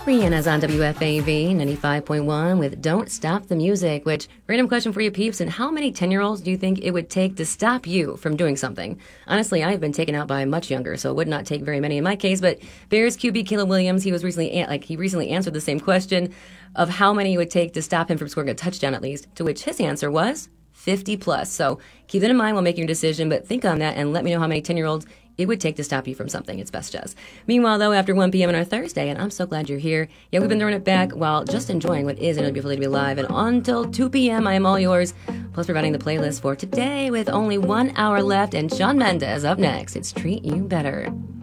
Rihanna's on WFAV 95.1 with Don't Stop the Music, which, random question for you peeps, and how many 10-year-olds do you think it would take to stop you from doing something? Honestly, I have been taken out by much younger, so it would not take very many in my case, but Bears QB Caleb Williams, he recently answered the same question of how many it would take to stop him from scoring a touchdown at least, to which his answer was 50 plus. So keep that in mind while making your decision, but think on that and let me know how many 10-year-olds it would take to stop you from something. It's Best Jazz. Meanwhile, though, after 1 p.m. on our Thursday, and I'm so glad you're here. Yeah, we've been throwing it back while just enjoying what is another beautiful day to be live. And until 2 p.m., I am all yours, plus providing the playlist for today with only 1 hour left. And Shawn Mendes up next. It's Treat You Better.